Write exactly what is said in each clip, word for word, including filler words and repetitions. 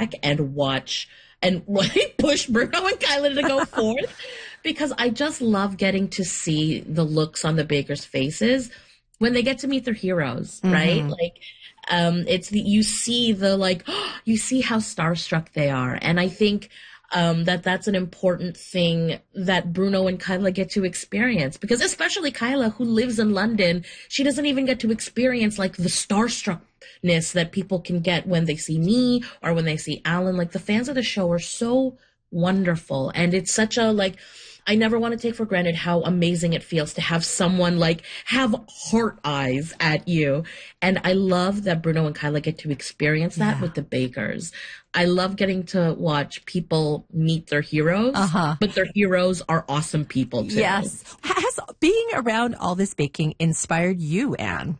back and watch and push Bruno and Kyla to go forth, because I just love getting to see the looks on the Bakers' faces when they get to meet their heroes, mm-hmm. right? Like, um, it's the, you see the, like, you see how starstruck they are. And I think um, that that's an important thing that Bruno and Kyla get to experience, because especially Kyla, who lives in London, she doesn't even get to experience, like, the starstruckness that people can get when they see me or when they see Alan. Like, the fans of the show are so wonderful. And it's such a, like, I never want to take for granted how amazing it feels to have someone, like, have heart eyes at you. And I love that Bruno and Kyla get to experience that yeah. with the Bakers. I love getting to watch people meet their heroes, uh-huh. but their heroes are awesome people too. Yes. Has being around all this baking inspired you, Anne?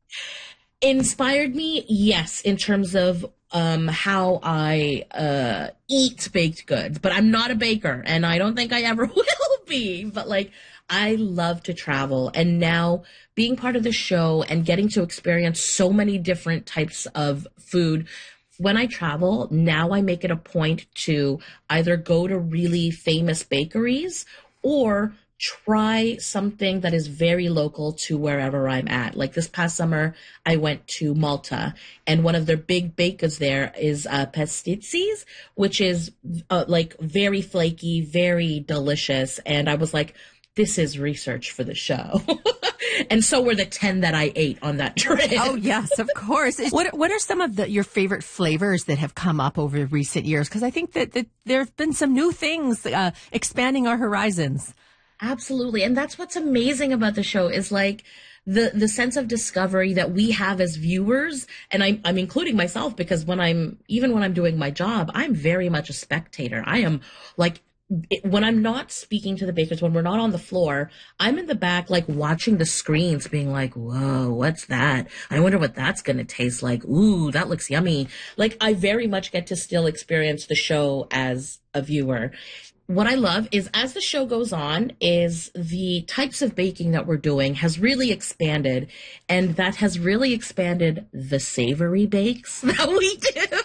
Inspired me, yes, in terms of um, how I uh, eat baked goods. But I'm not a baker, and I don't think I ever will be. But, like, I love to travel. And now being part of the show and getting to experience so many different types of food, when I travel, now I make it a point to either go to really famous bakeries or try something that is very local to wherever I'm at. Like this past summer, I went to Malta, and one of their big bakers there is uh, pastizzis, which is uh, like very flaky, very delicious. And I was like, this is research for the show. And so were the ten that I ate on that trip. Oh, yes, of course. What What are some of the, your favorite flavors that have come up over recent years? Because I think that, that there have been some new things uh, expanding our horizons. Absolutely. And that's what's amazing about the show is, like, the the sense of discovery that we have as viewers. And I'm, I'm including myself, because when I'm, even when I'm doing my job, I'm very much a spectator. I am, like, it, when I'm not speaking to the bakers, when we're not on the floor, I'm in the back, like, watching the screens, being like, whoa, what's that? I wonder what that's going to taste like. Ooh, that looks yummy. Like, I very much get to still experience the show as a viewer. What I love is, as the show goes on, is the types of baking that we're doing has really expanded, and that has really expanded the savory bakes that we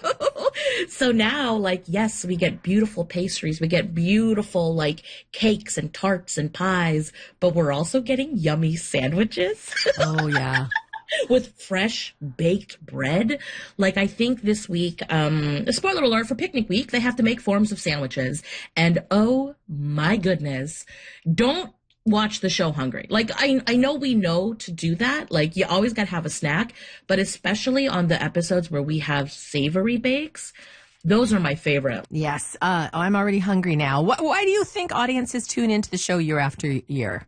do. So now, like, yes, we get beautiful pastries, we get beautiful, like, cakes and tarts and pies, but we're also getting yummy sandwiches. Oh, yeah. With fresh baked bread. Like, I think this week, um, spoiler alert for picnic week, they have to make forms of sandwiches. And oh my goodness, don't watch the show hungry. Like, I, I know we know to do that. Like, you always got to have a snack, but especially on the episodes where we have savory bakes, those are my favorite. Yes. Uh, I'm already hungry now. Why, why do you think audiences tune into the show year after year?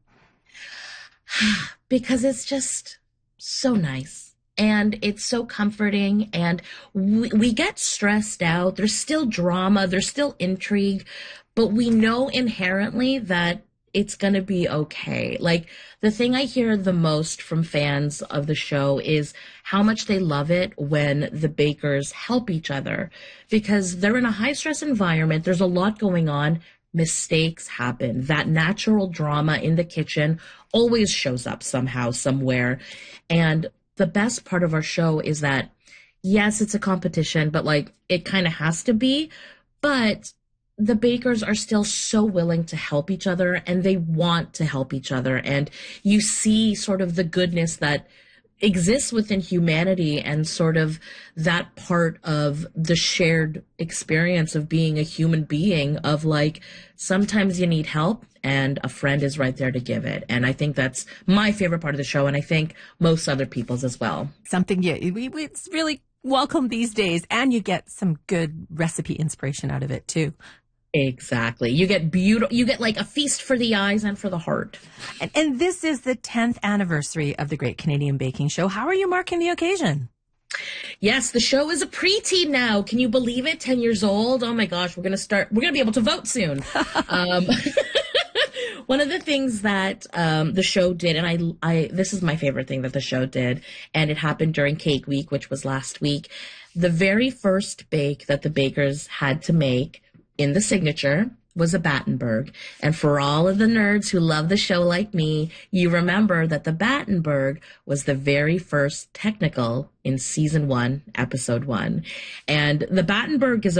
Because it's just so nice, and it's so comforting, and we, we get stressed out. There's still drama, there's still intrigue, but we know inherently that it's going to be okay. Like, the thing I hear the most from fans of the show is how much they love it when the bakers help each other, because they're in a high stress environment. There's a lot going on. Mistakes happen. That natural drama in the kitchen always shows up somehow, somewhere. And the best part of our show is that, yes, it's a competition, but, like, it kind of has to be. But the bakers are still so willing to help each other, and they want to help each other. And you see sort of the goodness that exists within humanity, and sort of that part of the shared experience of being a human being, of, like, sometimes you need help and a friend is right there to give it. And I think that's my favorite part of the show, and I think most other people's as well. Something you, we, we, it's really welcome these days, and you get some good recipe inspiration out of it too. Exactly. You get beautiful, you get, like, a feast for the eyes and for the heart. And, and this is the tenth anniversary of the Great Canadian Baking Show. How are you marking the occasion? Yes, the show is a preteen now. Can you believe it? ten years old. Oh my gosh, we're going to start, we're going to be able to vote soon. um, one of the things that um, the show did, and I, I, this is my favorite thing that the show did, and it happened during Cake Week, which was last week. The very first bake that the bakers had to make in the signature was a Battenberg. And for all of the nerds who love the show like me, you remember that the Battenberg was the very first technical in season one, episode one. And the Battenberg is a